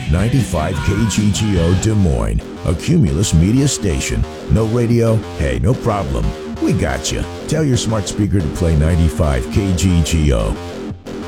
95 KGGO Des Moines, a Cumulus media station. No radio? Hey, no problem. We got you. Tell your smart speaker to play 95 KGGO.